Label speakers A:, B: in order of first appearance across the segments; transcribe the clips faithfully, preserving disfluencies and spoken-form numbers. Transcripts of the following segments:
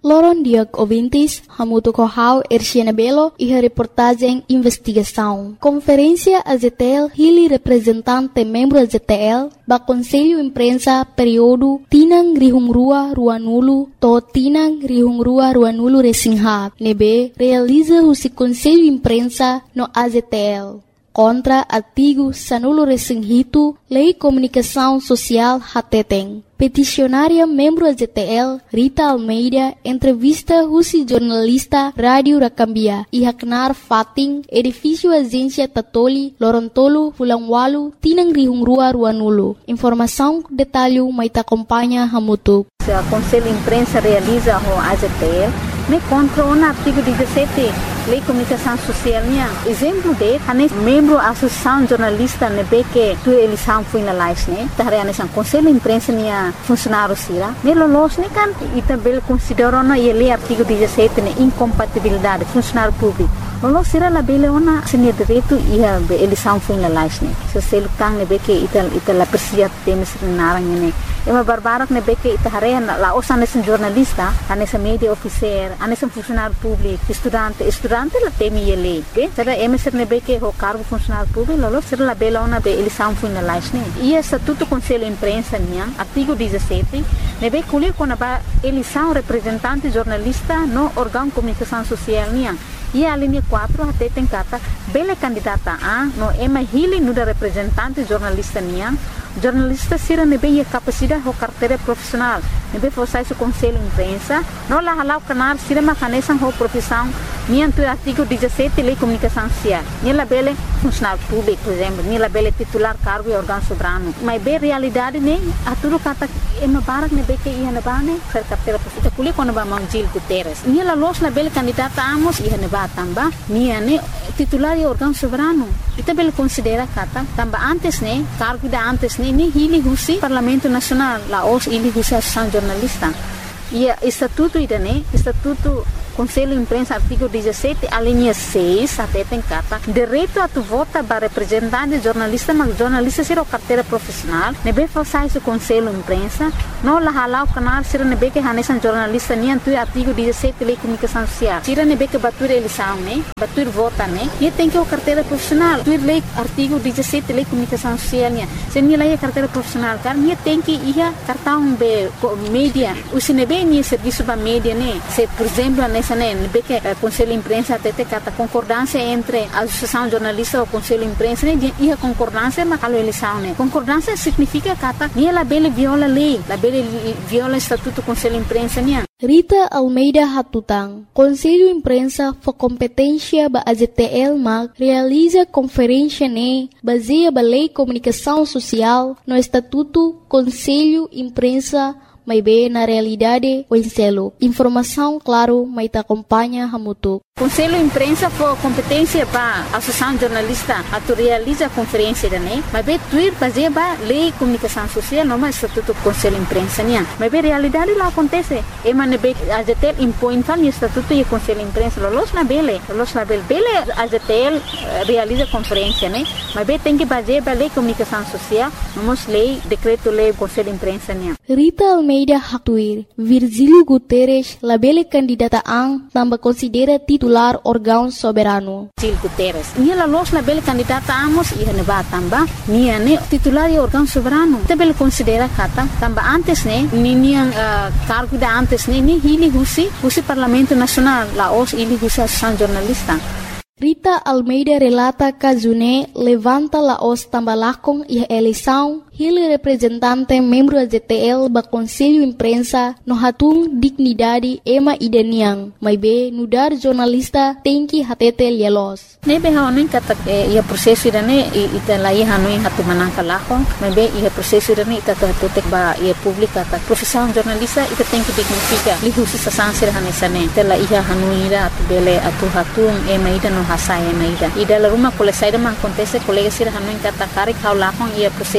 A: Loron Diag Ouvintes, Hamuto Kohau, Erciana Belo e a reportagem Investigação. Conferência A Z T L, Hili representante membro A Z T L, ba Conselho Imprensa período Tinang Rihungrua Ruanulu, to Tinang Rihungrua Ruanulu Resingha, nebe realiza o Conselho Imprensa no A Z T L. Contra artigo Sanulo Resinghito, Lei Comunicação Social Hateteng. Peticionária membro A Z T L, Rita Almeida, entrevista Rusi jornalista Rádio Rakambia, e Haknar Fating, edifício Agência Tatoli, Lorontolo, Fulangwalu, Tinang Rihungrua Ruanulu. Informação, detalhe, mas te acompanha Hamutu.
B: O Conselho Imprensa realiza o A Z T L, me contra o artigo dezessete, Lei Comunicação Social, exemplo de, hanes membro da Associação Jornalista, ne que tu eleição foi na live, né? Tahre hanes Conselho Imprensa nia funcionário sira, me lolos ne kan, e também considerou na ele artigo dezessete ne incompatibilidade funcionário público. Lolos sira la bele ona seni direito e a eleição foi na live, né? Se se lutang ne que ital ital la persia temes narang ne. É uma barbarak ne que itahare la os hanes jornalista, hanes media officer, hanes funcionário público, estudante, estudante la temi ele, que será emeser ne que o cargo funcionário público, lolos sira la bele ona be eleição foi na live, né? E estatuto Conselho Imprensa nia, artigo dezessete, ne be colher quando ba eleição representante jornalista no órgão comunicação social nia. E a linha quatro até tem carta bela candidata a no ema hili no da representante jornalista nia jornalista sira nebe e capacidade o carteira profissional nebe forçar o Conselho Imprensa no la halau canal sira ma canesan ho profissão nia tu artigo dezessete Lei Comunicação Social nia la bela funcionário público por exemplo nia la bela titular cargo e órgão soberano mas bem realidade ne a tudo kata ema barak nebe que ia na bane ser carteira profissional kuli quando ba Mangil Guterres nia la los la bela candidata amos ia na tamba nia ne titular e órgão soberano ita bel considera kata tamba antes ne cargo da antes ne ni hili husi Parlamento Nacional la os hili husi Associação Jornalista e estatuto ida ne estatuto Conselho Imprensa artigo dezessete a linha seis até tem carta direito a tu vota para representante jornalista mas jornalista ser o carteira profissional nebe falsar o Conselho Imprensa no la halau canal sira nebe que hanesan jornalista ni tu artigo dezessete Lei Comunicação Social sira nebe que batur eleição né batur vota né e tem que o carteira profissional tu lei artigo dezessete Lei Comunicação Social né se ni lei carteira profissional car ni tem que ia cartão be mídia o sinebe ni serviço ba mídia né se por exemplo nessa né que o Conselho Imprensa até tem a concordância entre a Associação Jornalista e o Conselho Imprensa né e a concordância mas a eleição né concordância significa que ni la bela viola lei la bela viola estatuto Conselho Imprensa né.
A: Rita Almeida Hatutang, Conselho Imprensa for competência ba A Z T L mag realiza conferência ne baseia ba Lei Comunicação Social no Estatuto Conselho Imprensa mas bem na realidade o enselo. Informação, claro, mas te acompanha Hamutu.
B: Conselho Imprensa for competência para a Associação Jornalista a tu realiza a conferência da né, mas bem tuir baseia ba Lei Comunicação Social não mais Estatuto Conselho Imprensa nia. Mas bem realidade lá acontece. E mas bem A Z T L impõe tal Estatuto e Conselho Imprensa los na bele, los na bele, bele A Z T L realiza conferência né, mas bem tem que baseia ba Lei Comunicação Social, não lei decreto lei Conselho Imprensa nia.
A: Rita Almeida Haktuir, Virgílio Guterres, labele candidata ang tamba considera titular órgão soberano.
B: Virgílio Guterres, nia la los labele candidata amos ia ne ba tamba, nia ne titular e órgão soberano. Tabele considera kata tamba antes ne, ni nia uh, cargo da antes ne, ni hili husi, husi Parlamento Nacional, la os hili husi Associação Jornalista.
A: Rita Almeida relata que June levanta la os tambalakong e a eleição hili representante membro da Z T L ba Conselho Imprensa no hatung dignidade ema ideniang, mas be nudar jornalista tem que hatete lielos.
B: Nebe haonin kata ia proseso idane ita lai hanuin hatu manangka lakong, mas be ia proseso idane ita hatutek ba ia publika ta profissão jornalista ita tem que dignifica lihusi sa sansir hanesane ita la ia hanuira atu bele atu hatung ema ida no hasai ema ida ida la rumah kole saida man kontese kolega sir hanuin kata karik haulakong ia proseso dane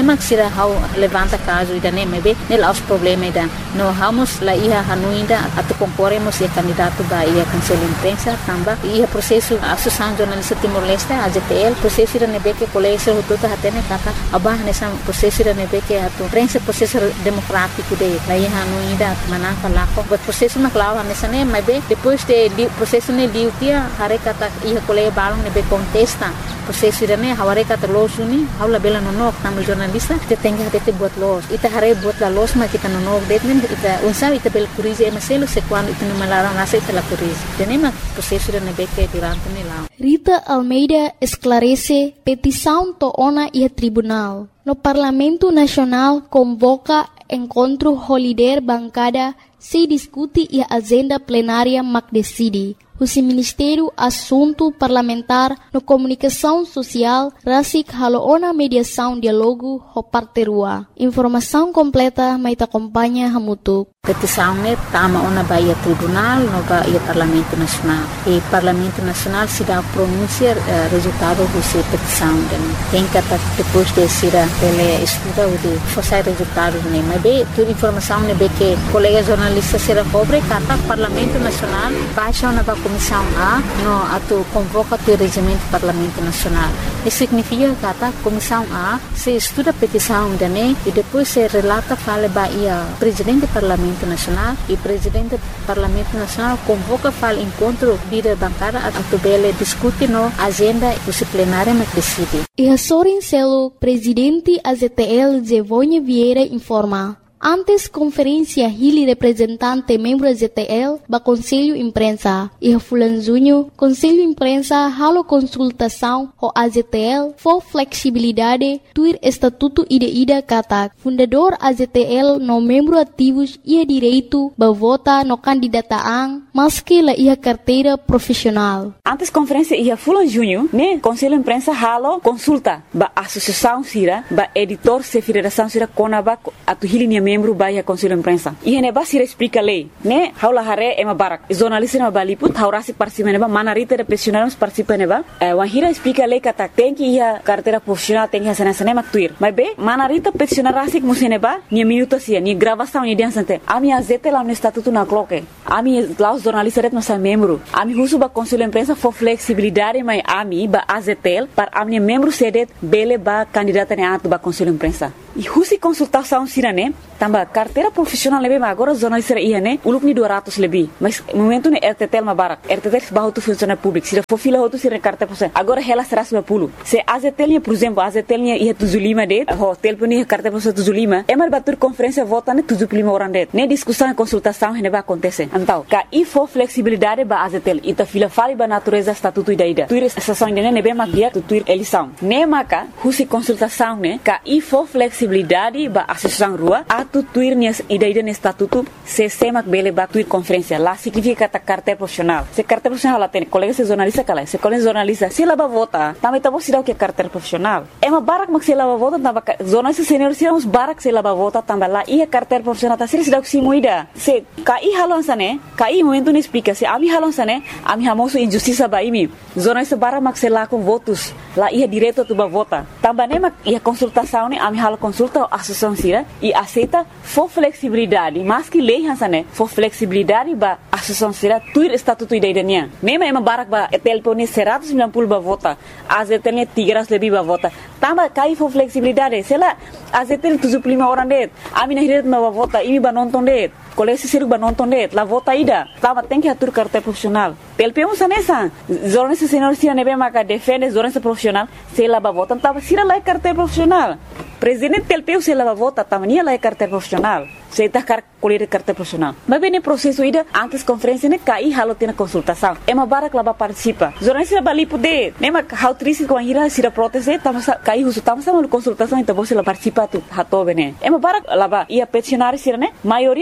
B: nema sira hau levanta caso ida nem be nel aos problema ida no vamos la ia hanuinda atu concorremos e candidato ba ia conselho imprensa tamba ia processo associação jornalista Timor-Leste A J T L processo ida nebe que colégio tudo hatene kata abah nessa processo ida nebe que atu prensa processo democrático de la ia hanuinda manan falako but processo na clava nessa nem be depois de processo ne liutia hare kata ia colégio balong nebe contesta processo ida ne haware kata losuni haula bela nonok tamu jornalista te tenga te buat los ita hare buat la los ma kita nonok detmen ita unsa ita bel curize emaselo se quando ita no malaram nasa ita la curize tenema processo ida nebe que durante ne lá.
A: Rita Almeida esclarece petição toona e tribunal. No Parlamento Nacional convoca encontro holiday bancada se discute e a agenda plenária mac decide. O Ministério Assunto Parlamentar no Comunicação Social Rasik haloona mediação diálogo ho parterua. Informação completa mai te acompanha hamutuk.
B: Petição ne tama ona baia tribunal no baia Parlamento Nacional. E Parlamento Nacional se dá pronunciar uh, resultado dessa petição. Tem que depois de ser ele estuda o de fazer resultado ne. Mas bem, toda informação ne be que colega jornalista será pobre kata Parlamento Nacional baixa ona ba Comissão A no atu convoca o regimento Parlamento Nacional. Isso significa que a Comissão A se estuda a petição da N E e depois se relata fala baia Presidente do Parlamento Nacional e Presidente do Parlamento Nacional convoca fala encontro vida bancada a tubele discute no agenda disciplinária na decide.
A: E a Sorin Celo, Presidente A Z T L Zevonha Vieira informa. Antes conferência Hili representante membro A Z T L ba Conselho Imprensa e Fulan Junho Conselho Imprensa halo consultação ho A Z T L for flexibilidade tuir estatuto ida-ida katak fundador A Z T L no membro ativos ia direito ba vota no candidataan maski la ia carteira profissional.
C: Antes conferência ia Fulan Junho ne Conselho Imprensa halo consulta ba associação sira ba editor se federação sira konaba atu Hili nia membro baia Conselho Imprensa. E hene ba sira explica lei, né? Haula hare ema barak. Jornalista ema baliput, haurasi participa neba, manarita de profissionais participa neba. Eh, wahira explica lei kata tem que ia carteira profissional tem que ia sana sana maktuir. Mas be, manarita profissional rasik museneba, nia minuto sia, nia gravação nia diansante. Ami azete lá no estatuto na cloque. Ami lá os jornalistas ret nossa membro. Ami husu ba Conselho Imprensa for flexibilidade mai ami ba A Z T L para ami membro sedet bele ba candidata ne atu ba Conselho Imprensa. E husi consultação sirane tamba carteira profissional lebe mas agora jornalista ia né uluk ni dua ratus lebih mas momento ne R T T L ma barak R T T L bahu tu funcionário público se for fila hotu sira carteira profissional agora ela será seratus lima puluh se A Z T L por exemplo A Z T L ia tujuh puluh lima det hotel pun ia carteira profissional tujuh puluh lima emal batur conferência vota ne tujuh puluh lima orang det ne discussão e consultação ne ba acontece então ka i for flexibilidade ba A Z T L ita fila fali ba natureza estatuto ida ida tuir estação ne ne be magia tuir eleição ne maka husi consultação ne ka i for flexibilidade ba associação rua atu tuir nias ida-ida ne estatuto se semak bele ba tuir conferência lá significa kata carteira profissional se carteira profissional lá tem colega se jornalista kala se colega jornalista se lá ba vota também tá você dá o que carteira profissional é uma barak mak se lá ba vota tamba jornalista senior se uns barak se lá ba vota tamba lá ia carteira profissional tá se dá o que se moida se kai halon sane kai momento ne explica se ami halon sane ami hamoso injustiça ba imi jornalista barak mak se lá com votos lá ia direto tu ba vota tamba ne mak ia consultação ne ami halo consulta associação sira e aceita for flexibilidade mas que lei hansane for flexibilidade ba associação sira tuir estatuto idadania nema ema barak ba telpone seratus sembilan puluh ba vota A Z T L tiga ratus lebih ba vota tamba kai for flexibilidade sela A Z T L tujuh puluh lima orang det ami nahiret ma ba vota imi ba nonton det kolesi siruk ba nonton det la vota ida tamba tem que atur carteira profissional telpemo sanesa jornalista senior sira nebe maka defende jornalista profissional sela ba vota tamba sira la carteira profissional presidente telpeu se lava vota tamania la carteira profissional se tá car colher carteira profissional mas bem no processo ida antes conferência ne cai halo tem consultação é uma barak lava participa jornalista bali poder nema how triste com a hira sira proteste tama cai uso tama sama consultação então você la participa tu hato bene é uma barak lava ia peticionar sira ne maioria lava tu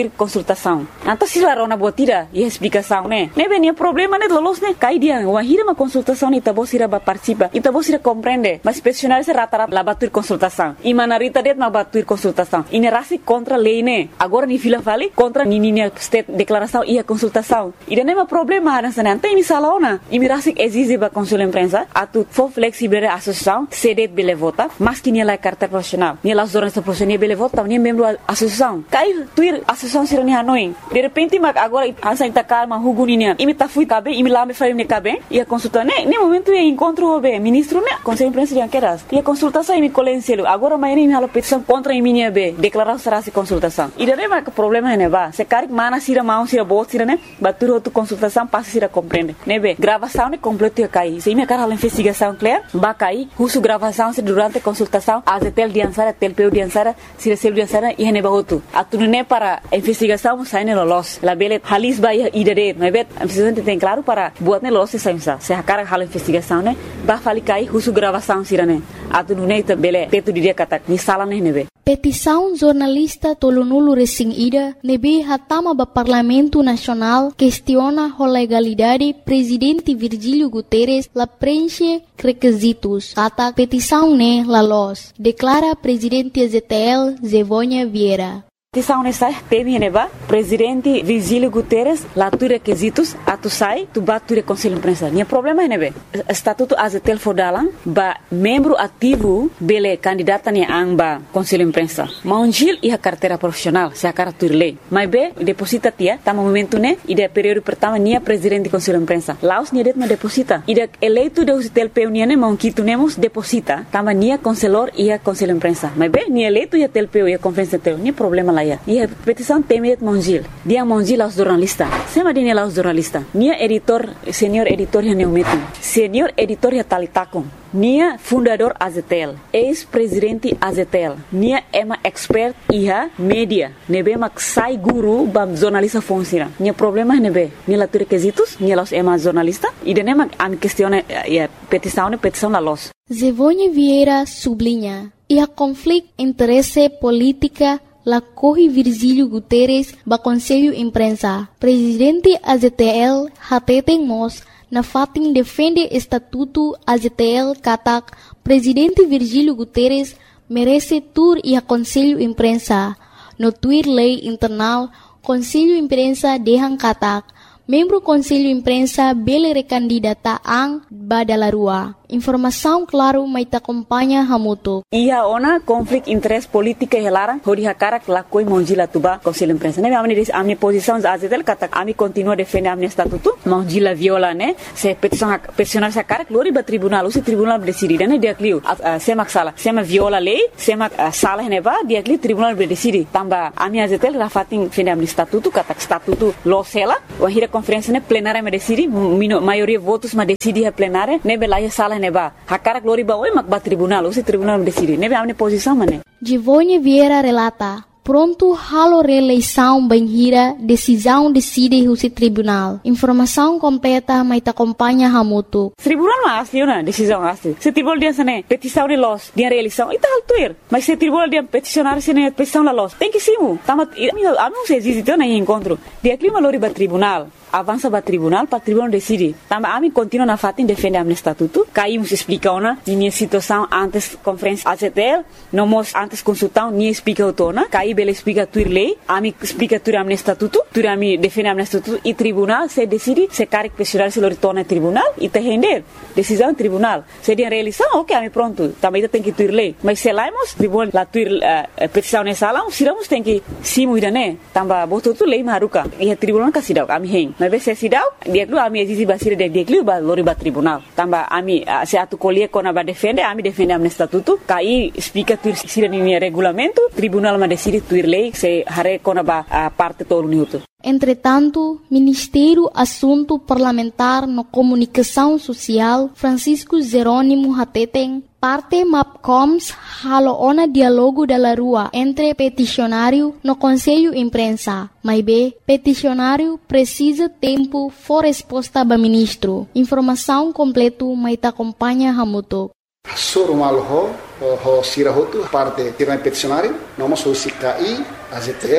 C: tuir consultação. Então se lá rona botira e explicação, né? Ne venia problema né lolos né cai dia uma hira uma consultação e tabo sira ba participa e tabo sira compreende. Mas peticionário se rata-rata lá batur consultação. E manarita det ma batur consultação. E nerasi contra lei né. Agora ni fila vale contra ni ni state declaração e a consultação. E não é problema nessa né. Tem misalona. E mirasi exige ba consul imprensa atu for flexible a associação cedet bele vota, mas que ni la carta profissional. Ni la jornalista profissional bele vota, ni membro associação. Cai tuir associação sira ni hanoi. De repente mag agora ansa ita calma huguninia. Imi ta fui cabe, imi lá me falei ne cabe. E a consulta né, ne momento e encontro o ministro né, conselho imprensa de queras. E a consultação imi colencielo. Agora amanhã imi hala petição contra imi ne be, declarar será se consultação. E daí mas o problema é né ba. Se cari mana sira mau sira bot sira né, batur outro consultação passa sira compreende. Ne be, gravação né completo e cai. Se imi cara hala investigação clear, ba cai, husu gravação se durante consultação, a tel diansara, tel peu diansara, sira sel diansara e ne ba outro. Atu né para investigação sai ne lolos. La bele halis ba ida de, ne bet, a investigação tem claro para buat ne lolos se saimsa. Se a cara hala investigação né, ba fali cai husu gravação sira né. Atu né ta bele tetu dia kata ni sala ne ne be.
A: Petição jornalista tolonulu recém ida nebe hatama ba Parlamento Nacional questiona a legalidade presidente Virgílio Guterres la preenche requisitos. Ata petição ne la los, declara presidente Z T L Zevônia Vieira.
C: Petição nessa teme neba presidente Virgílio Guterres lá tu requisitos atu sai tu batu re conselho imprensa. Nia problema nebe estatuto azetel fodalan ba membro ativo bele candidata ni amba conselho imprensa. Maunjil e a carteira profissional se a cara turle. Mas be deposita tia tá momento né e de período pertama nia presidente conselho imprensa. Laos nia det ma deposita. E de eleito de azetel peu nia ne maunquito nemos deposita tama nia conselor e a conselho imprensa. Mas be nia eleito e a tel peu e a conferência tel nia problema lá. E a petição teme Monjil. Dia Monjil aos jornalistas. Sema dia aos jornalistas. Nia editor, senior editor ya neumetin. Senior editor ya talitakon. Nia fundador Azetel. Ex-presidente Azetel. Nia ema expert iha media. Nebe mak sai guru bam jornalista fonsira. Nia problema nebe. Nia la requisitos, nia los ema jornalista. E de nema am questione ya petição, petição la los.
A: Zevônia Vieira sublinha. E a conflito interesse política la corre Virgílio Guterres ba Conselho Imprensa. Presidente A Z T L hateten mos na fatin defende estatuto A Z T L katak Presidente Virgílio Guterres merece tur e a Conselho Imprensa. No tuir lei internal Conselho Imprensa dehan katak membro Conselho Imprensa bele recandidata ang badalarua. Informação claro mai ta acompanha hamuto.
C: Ia ona conflito interesse política helara hori hakara la koi monjila tuba Conselho Imprensa. Ne amni dis amni posição azetel kata ami continua defende amni estatuto monjila viola ne se petição peticionar sa cara glori ba tribunal usi tribunal decide ne dia kliu semak sala sema viola lei semak sala ne ba dia kliu tribunal decide tamba ami azetel rafatin defende amni estatuto kata estatuto losela o hira conferência ne plenária me decide maioria votos ma decide a plenária ne belaia sala neba hakara glori ba oi mak ba tribunal usi tribunal decide nebe amne posição mane.
A: Zevônia Vieira relata pronto halo reeleição banhira decisão decide usi tribunal. Informação completa mai ta acompanha hamuto.
C: Tribunal ma asli na decisão asli. Se tribunal dia sane petição de los dia reeleição ita altuir. Mas se tribunal dia peticionar sene petição la los. Tem que simu. Tama ami se existe na encontro. Dia clima lori ba tribunal. Avança para tribunal, para tribunal decide. Também a mim continua na fatin defende a estatuto. Caímos explica ona, minha situação antes conferência A Z T L, não mos antes consultão, nem explica o tona. Caí bela explica tua lei, a mim explica tua a estatuto, tua a mim defende a estatuto e tribunal se decide se caric pessoal se retorna tribunal e te render decisão tribunal. Se dia reeleição, ok, a mim pronto. Também tem que tua lei. Mas se laimos tribunal la tua uh, petição nessa sala, siramos tem que simu ida né. Também botou tu lei maruca e a tribunal casidau, a mim hen. Mas se sidau dia klu ami exisi basir de dia klu ba lori ba tribunal tamba ami se atu colher kona ba defende ami defende am estatuto kai explica tu sira ni regulamento tribunal ma decide tuir lei se hare kona ba parte todo niuto.
A: Entretanto, Ministério Assunto Parlamentar no Comunicação Social Francisco Jerônimo Hateten parte MAPCOMS halo ona dialogo da rua entre peticionário no Conselho Imprensa. Mas be, peticionário precisa tempo for resposta ba ministro. Informação completo mai ta acompanha hamuto.
D: Soro malho ho sirahotu parte tirana peticionário, nós somos C K I, A Z T L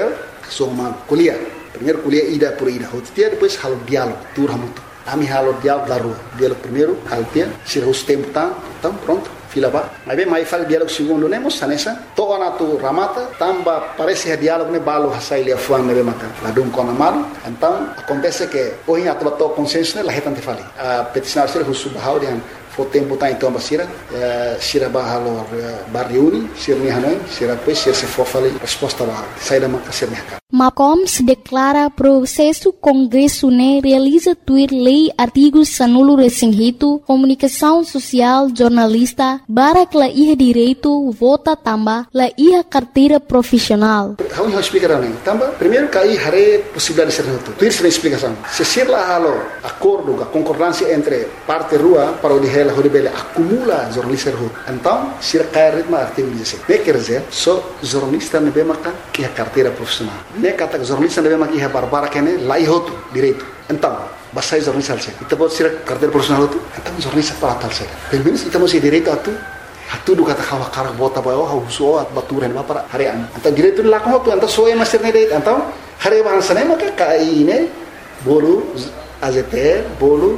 D: Soma kuliah. Primeiro kuliah ida por ida. Hotia depois halo diálogo, turha muito. Ami halo diálogo da rua. Diálogo primeiro, haltia, se o tempo tá, então pronto. Fila ba. Mas bem, mais fala diálogo segundo, né, moça, nessa. Toa na tu ramata, tamba parece que diálogo né balo hasai lia fuan né maka. Lá dum com amado. Então, acontece que hoje a tua consciência né, lá retante fali. A peticionar ser o subhau de foi tempo tá então basira, sira bahalo barriuni, sira ni hanoi, sira depois sira se for fali resposta lá. Sai da maka ser mercado.
A: Macom se declara processo Congresso né realiza tuir lei artigos sanulo resinghito, comunicação social, jornalista, barak la iha direito, vota tamba, la iha carteira profissional.
D: How you explica não? Tamba, primeiro cai hare possibilidade de ser tudo. Tuir se explicação. Se ser lá halo acordo, a concordância entre parte rua para o de ela horibele acumula jornalista rua. Então, se cai ritmo artigo dezessete. Me quer dizer, só jornalista ne be maka que a carteira profissional. Ne kata jornalista ne be maka iha barbara kene lai hotu direito. Então, basai jornalista alse. Ita bot sira carteira profissional hotu. Então jornalista para tal se. Pelo menos ita mesti direito atu. Atu do kata kawa karak bota bayo ha uso at baturan ba para harian. Então direito la ko hotu, então so é master ne direito. Então, hare bahasa ne maka kai ne bolu A Z T L, bolu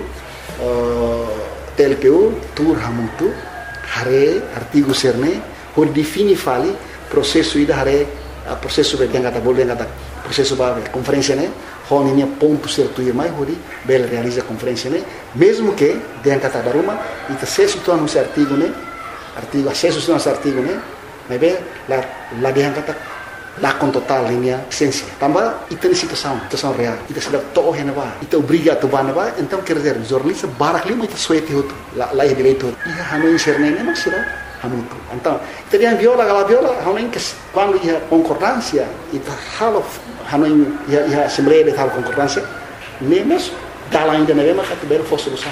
D: T L P U, tur hamutu, hare artigo serne, hor defini fali processo ida hare a processo be kata bol kata processo ba conferência né, hon ini ponto certo ir mai hori bel realiza conferência né, mesmo que den kata daruma ita sesu tu anu artigo né, artigo acesso tu anu artigo né, mas be la la den kata la com total linha essência tamba ita ni situação situação real ita sudah toh hena ba ita obriga tu bana ba então quer dizer jornalista barak lima ita suete hotu la la direito ia hanu inserne ne mas sira hamutu então ita dia viola gala viola hanu que quando ia concordância ita halo hanu ia ia assembleia de tal concordância nemos dala ainda ne ma kat ber fo solução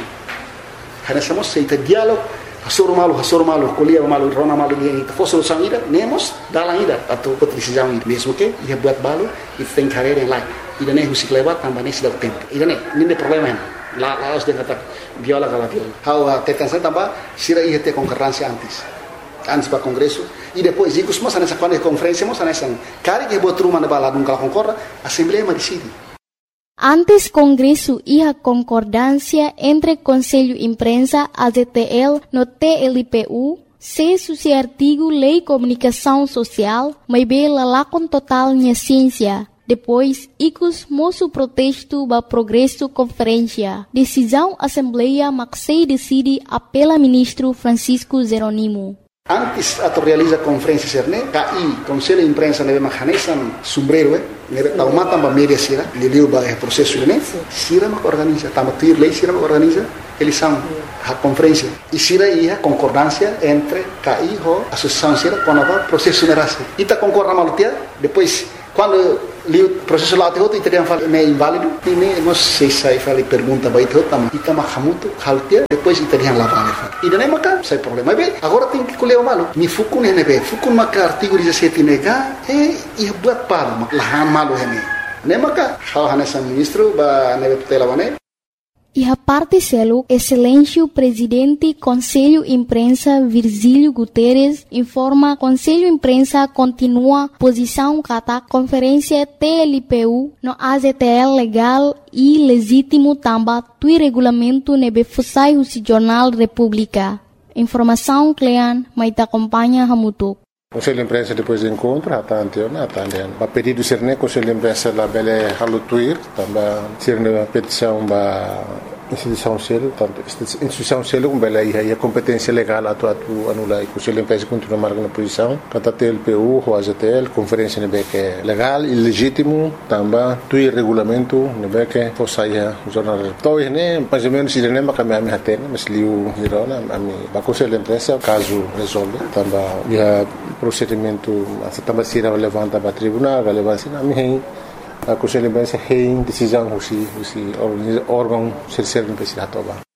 D: hana samos ita diálogo Hasur malu, hasur malu, kuliah malu, rona malu dia itu fosil sang ida, nemos dalang ida atau decisão ida. Mesmo que ia buat balu, itu tem carreira yang lain. Ida ne husik lewat tambah ne sudah tempo. Ida ne, ini ne problema hen. La la harus dia kata viola kala viola. How tetan saya tambah sira ia te konkurrensi antis. Antes para congresso e depois ikut semua sana quando conferência mo sana sang. Kari que buat rumah na bala dum kala concorda, assembleia ma decide.
A: Antes Congresso iha concordância entre Conselho Imprensa, A Z T L, no T L P U, se suci artigo Lei Comunicação Social, mas bela lá com total minha ciência. Depois, icus moço protesto ba progresso conferência. Decisão Assembleia Maxei decide apela ministro Francisco Zeronimo.
D: Antes atau realiza conferência serne, K I, Conselho Imprensa nebe mahanesan sombrero, nebe tauma tamba media sira, leliu ba é processo né, sira mak organiza, tamba tuir lei sira mak organiza, eles são a conferência e sira ia concordância entre K I ho associação sira com a processo nerase. Ita concorda malutia, depois quando liu processo lá teu ita dia fala é inválido, ini nós sei sai fala pergunta ba itu tama ita mahamutu haltia, depois ita dia lá vale. E não é maca, sai problema. Mas agora tem que colher o malo. Ni fukun né be, fukun maca artigo dezessete nega, é e buat palo, lahan malo hene. Né maca, how hanesa ministro ba nebe tutela bane.
A: E a parte selo, excelência presidente Conselho Imprensa Virgílio Guterres informa Conselho Imprensa continua posição kata conferência T L P U no A Z T L legal e legítimo tamba tui regulamento nebe fusai o Jornal República. Informação Clean, mas acompanha Hamutuk.
E: Conselho de Imprensa depois do encontro, até anteontem, até anteontem. A pedido do Serne, Conselho de Imprensa lá bele halutuir, também Serne petição ba instituição selo, tanto instituição selo com bele aí a competência legal atu atu anula e Conselho de Imprensa continua marcando posição, kata T L P U, o A Z T L, conferência nebe que é legal e legítimo, também tui regulamento nebe que fosse o jornal. Então, né, mais ou menos se nem mais kami ami hatena, mas liu hirona ami ba Conselho de Imprensa caso resolve, também ia procedimento também se levanta para tribunal, relevância na minha a Conselho de Imprensa tem decisão se se órgão ser ser imprensa toba.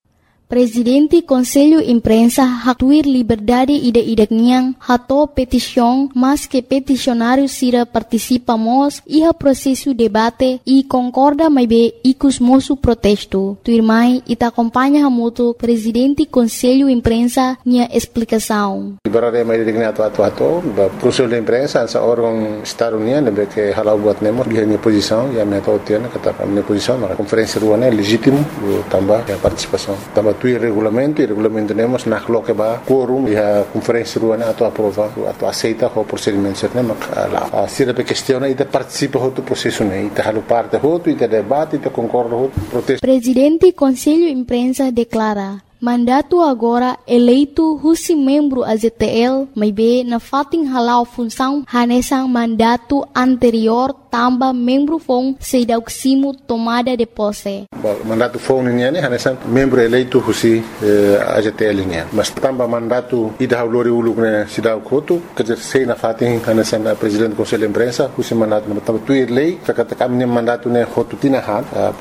A: Presidente Conselho Imprensa hatuir liberdade ide-ide niang hato petição, mas que peticionário sira participamos iha processo debate e concorda mais bem icus moço protesto. Tuirmai ita acompanha hamuto Presidente Conselho Imprensa nia explicação.
E: Liberdade mais ide niang atu atu Conselho de Imprensa essa órgão Estado união lembra que halau buat nemos dia minha posição e a minha tautiana kata minha posição na conferência ruana é legítimo também a participação também tu regulamento e regulamento temos na coloca ba quórum e a conferência ruana atu aprova atu aceita o procedimento certo mas a sira pe questiona e de participa do processo né e halu parte hoto e de debate e de concorda hoto protesto.
A: Presidente Conselho Imprensa declara mandato agora eleito husi membro A Z T L may be na fating halau função hanesang mandato anterior tamba membro fong sedauksimo tomada de posse.
E: Mandato fong niya ni hanesang membro eleito husi A Z T L niya. Mas tamba mandato ida haulori uluk na sidaw koto kajer sei na fating hanesang presidente Conselho de Imprensa husi mandato na tamba tuir lei kakata kami mandato na hotu tinahan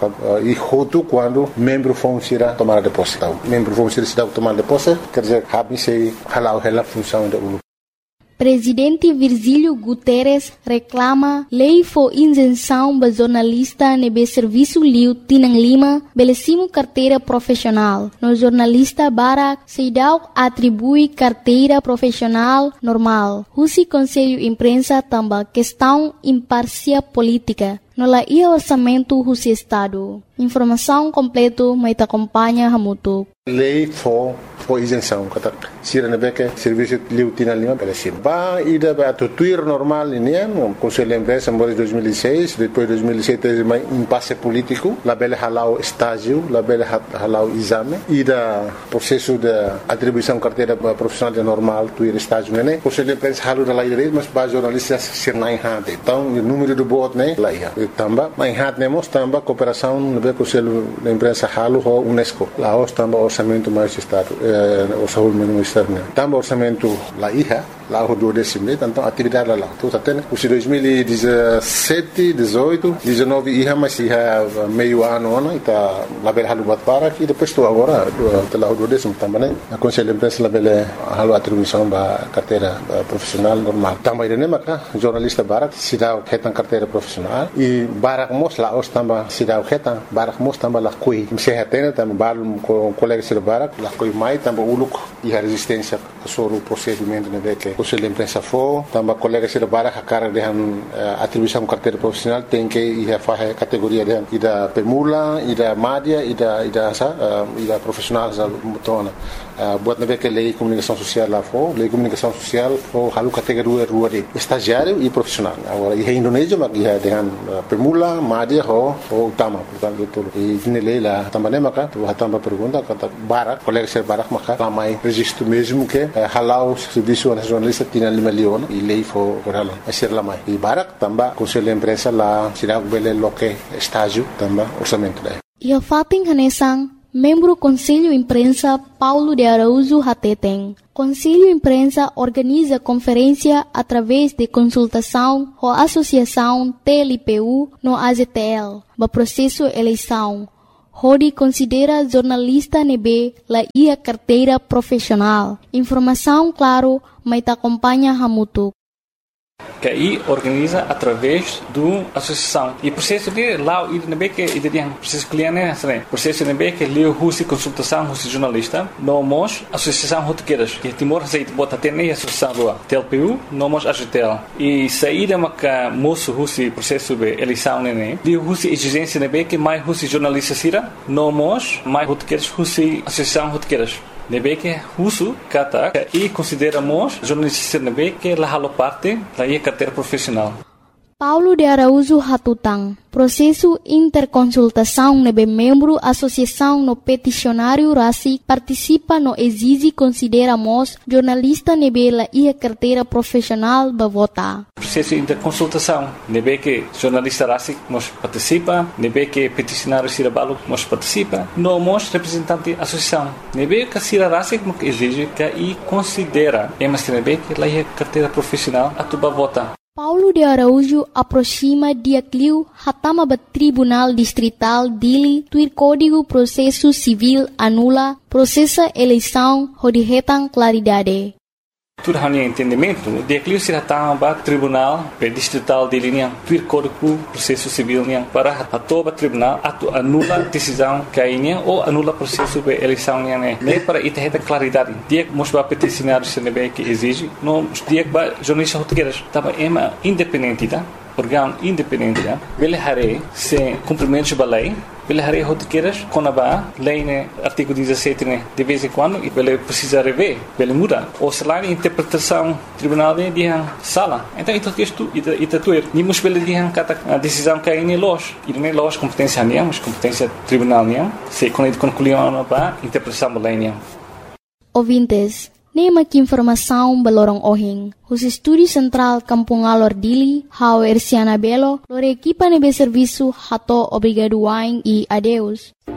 E: e hotu quando membro fong sira tomada de posse. Vamos ser cidade tomar de posse, quer dizer, habis se halau hela função da ulu.
A: Presidente Virgílio Guterres reclama lei for isenção ba jornalista nebe serviço liu tinang lima belecimo carteira profissional. No jornalista Barak Seidau atribui carteira profissional normal. Husi Conselho Imprensa tamba questão imparcial política. No la ia orçamento husi Estado. Informação completo mai acompanha hamutu.
E: Lei for for isenção kata sira na beca serviço liu tina lima pela sim ba ida ba tuir normal ini no Conselho de Imprensa em dois mil e seis depois dois mil e sete mais impasse político la bela halau estágio la bela halau exame ida processo de atribuição carteira profissional de normal tuir estágio né Conselho de Imprensa halu da lei mas ba jornalistas sirnai hade então o número do bot né lá ia tamba mas hat nemos tamba cooperação no Conselho de Imprensa halu ho UNESCO lá os tamba orçamento mais estado o saúde ministério né tamba orçamento lá ia lá o do décimo então atividade lá tu tá tendo o dois mil e dezessete dezoito dezenove ia mas ia meio ano ano tá lá bela halu bat para que depois tu agora lá o do décimo tamba né a Conselho de Imprensa lá bela halu atribuição ba carteira profissional normal tamba ide né maka jornalista barak sidau hetan carteira profissional e barak mos lá os tamba sidau hetan barak mos tamba lá coi se hatena tamba bal com colega sir barak lá coi mai tamba uluk e a resistência sobre o procedimento né que Conselho de Imprensa for tamba colega sir barak a cara de atribuição carteira profissional tem que ir a fazer categoria de ida pemula ida madia ida ida sa ida profissional za mutona buat na que lei comunicação social lá for lei comunicação social for halu categoria rua de estagiário e profissional agora e Indonésia mas ia dengan pemula madia ho ho utama portanto itu e ini lei lá também maka tu tamba pergunta kata barak colega ser barak maka ramai registro mesmo que halau serviço nacionalista tinha lima leon e lei for halau ser lamai e barak tamba Conselho de Imprensa lá sirag bele loke estágio tamba orçamento daí
A: ia fating hanesang membro Conselho Imprensa Paulo de Araújo Hateteng. Conselho Imprensa organiza conferência através de consultação com a Associação T L P U no A Z T L, no processo eleição. Rodi considera jornalista nebe la ia carteira profissional. Informação claro, mas te acompanha hamutu.
F: Que aí organiza através do associação e processo de lá e também que e tem processo cliente né processo também que leu husi consultação husi jornalista nós associação rotequeiras que Timor aceita bota até nem associação do T L P U nós A Z T L e saída maca moço husi processo de eleição né de husi exigência também que mais husi jornalista sira nós mais rotequeiras husi associação rotequeiras nebe que uso kata e consideramos jornalista nebe que la halo parte la ia carteira profissional.
A: Paulo de Araújo Hatutang. Processo interconsultação nebe membro associação no peticionário RACIC participa no exige consideramos jornalista nebe la ia carteira profissional ba vota.
F: Processo interconsultação nebe que jornalista RACIC nos participa, nebe que peticionário Sirabalo nos participa, no mos representante associação. Nebe que Sira RACIC nos exige que e considera, mas nebe que la ia carteira profissional a tu ba vota.
A: Paulo de Araújo aproxima Diacliu hatama ba Tribunal Distrital Dili tuir Código Processo Civil anula processa eleição rodihetang claridade.
F: Tudo hanya entendimento, Diacliu se hatama ba Tribunal Distrital Dili niang tuir Código Processo Civil niang para atoba tribunal atu anula decisão kainya ou anula processo de eleição niang ne. Ne para itaheta claridade. Diak mos ba peticionário se nebe que exige, no diak ba jornalista rotegueiras, tava ema independente da. Órgão independente, ele haré sem cumprimento da lei, ele haré rotequeiras com a lei, né, artigo dezessete, né, de vez em quando, e ele precisa rever, ele muda. Ou se lá a interpretação tribunal de dihan sala. Então, isso que isto, isso tuer, nimos ele dihan kata a decisão que é loja, e não é loja competência niam, mas competência tribunal niam, se quando ele concluiu a interpretação da lei niam.
A: Ouvintes, nema que informação balorong ohing. Os estúdios central Kampung Alor Dili, hao Erciana Belo, lore equipa nebe serviço hato obrigado wain e adeus.